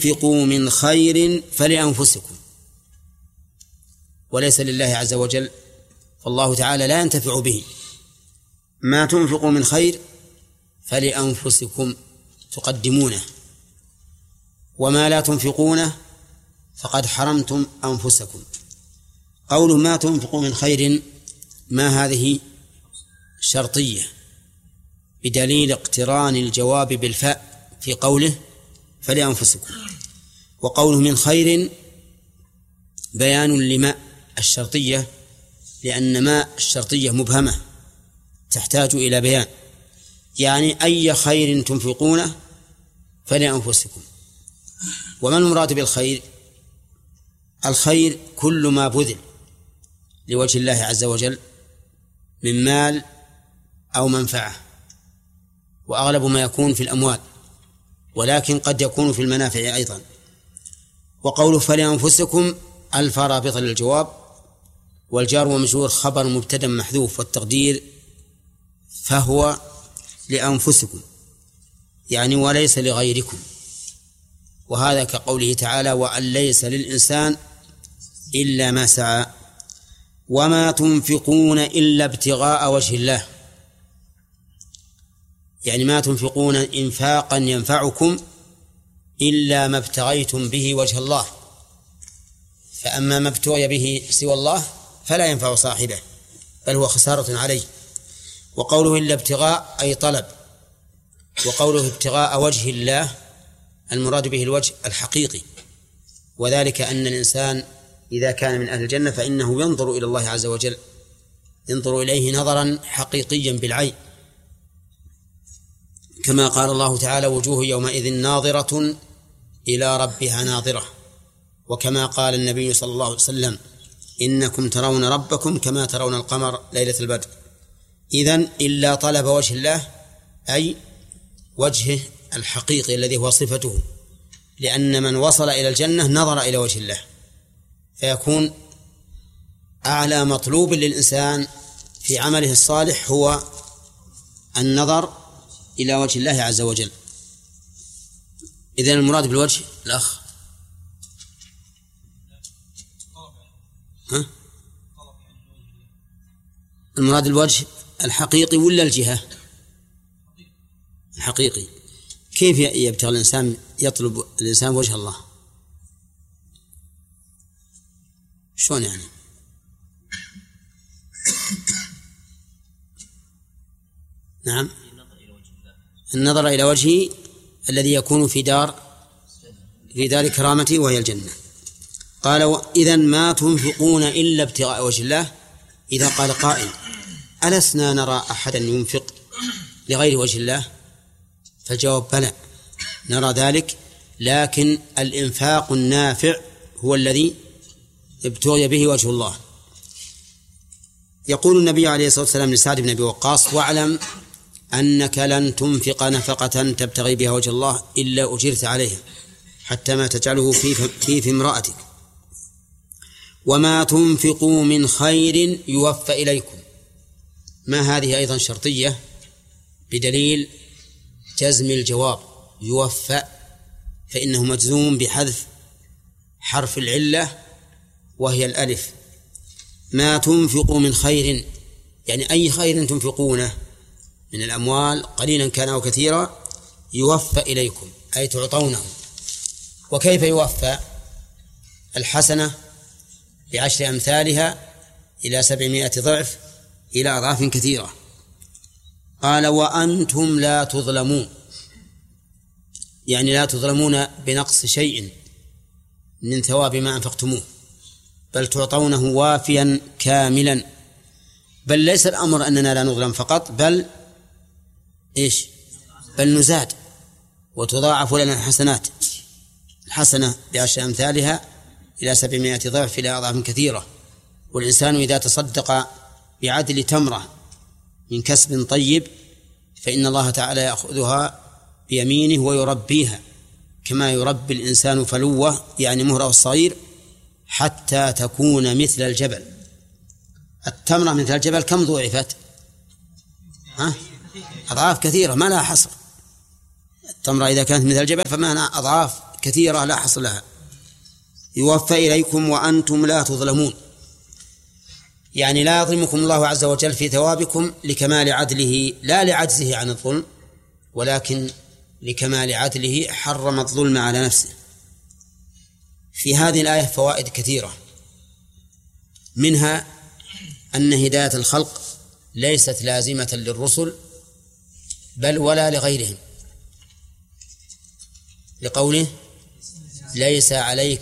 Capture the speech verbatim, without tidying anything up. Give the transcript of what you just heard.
تنفقوا من خير فلأنفسكم وليس لله عز وجل، فالله تعالى لا ينتفع به. ما تنفقوا من خير فلأنفسكم تقدمونه، وما لا تنفقونه فقد حرمتم أنفسكم. قول ما تنفقوا من خير ما هذه شرطية بدليل اقتران الجواب بالفاء في قوله فلأنفسكم، وقوله من خير بيان لما الشرطية، لأن ما الشرطية مبهمة تحتاج إلى بيان، يعني أي خير تنفقونه فلأنفسكم. وما المراد بالخير؟ الخير كل ما بذل لوجه الله عز وجل من مال أو منفعة، وأغلب ما يكون في الأموال، ولكن قد يكون في المنافع أيضا. وقوله فلأنفسكم ألف رابطة للجواب، والجار ومجرور خبر مبتدأ محذوف، والتقدير فهو لأنفسكم يعني وليس لغيركم. وهذا كقوله تعالى وأن ليس للإنسان إلا ما سعى. وما تنفقون إلا ابتغاء وجه الله، يعني ما تنفقون إنفاقا ينفعكم إلا ما ابتغيتم به وجه الله، فأما ما ابتغي به سوى الله فلا ينفع صاحبه بل هو خسارة عليه. وقوله إلا ابتغاء أي طلب، وقوله ابتغاء وجه الله المراد به الوجه الحقيقي، وذلك أن الإنسان إذا كان من أهل الجنة فإنه ينظر إلى الله عز وجل، ينظر إليه نظرا حقيقيا بالعين، كما قال الله تعالى وجوه يومئذ ناظرة إلى ربها ناظرة، وكما قال النبي صلى الله عليه وسلم إنكم ترون ربكم كما ترون القمر ليلة البدر. إذن إلا طلب وجه الله أي وجهه الحقيقي الذي هو صفته، لأن من وصل إلى الجنة نظر إلى وجه الله، فيكون أعلى مطلوب للإنسان في عمله الصالح هو النظر إلى وجه الله عز وجل. إذن المراد بالوجه الأخ ها؟ المراد الوجه الحقيقي ولا الجهة الحقيقي؟ كيف يبتغي الإنسان يطلب الإنسان وجه الله؟ شلون يعني؟ نعم النظر إلى وجهه الذي يكون في دار في دار كرامته وهي الجنة. قال إذن ما تنفقون إلا ابتغاء وجه الله. إذا قال قائل ألسنا نرى أحدا ينفق لغير وجه الله؟ فالجواب بلى نرى ذلك، لكن الإنفاق النافع هو الذي ابتغي به وجه الله. يقول النبي عليه الصلاة والسلام لسعد بن أبي وقاص واعلم أنك لن تنفق نفقة تبتغي بها وجه الله إلا أجرت عليها حتى ما تجعله في في, في امرأتك. وما تنفقوا من خير يوفى إليكم. ما هذه أيضا شرطية بدليل جزم الجواب يوفى، فإنه مجزوم بحذف حرف العلة وهي الألف. ما تنفقوا من خير يعني أي خير تنفقونه من الأموال قليلا كان أو كثيرا يوفى إليكم أي تعطونه. وكيف يوفى؟ الحسنة بعشر أمثالها إلى سبعمائة ضعف إلى أضعاف كثيرة. قال وأنتم لا تظلمون، يعني لا تظلمون بنقص شيء من ثواب ما أنفقتموه، بل تعطونه وافيا كاملا. بل ليس الأمر أننا لا نظلم فقط، بل إيش؟ بل نزاد وتضاعف لنا الحسنات، الحسنة بعشر أمثالها إلى سبعمائة ضعف إلى أضعاف كثيرة. والإنسان إذا تصدق بعدل تمرة من كسب طيب فإن الله تعالى يأخذها بيمينه ويربيها كما يربي الإنسان فلوه يعني مهره الصغير حتى تكون مثل الجبل. التمرة مثل الجبل كم ضعفت؟ ها؟ أضعاف كثيرة ما لها حصر. التمرة إذا كانت مثل الجبل فما أضعاف كثيرة لا حصر لها. يوفى إليكم وأنتم لا تظلمون، يعني لا يظلمكم الله عز وجل في ثوابكم لكمال عدله لا لعجزه عن الظلم، ولكن لكمال عدله حرم الظلم على نفسه. في هذه الآية فوائد كثيرة، منها أن هداية الخلق ليست لازمة للرسل بل ولا لغيرهم، لقوله ليس عليك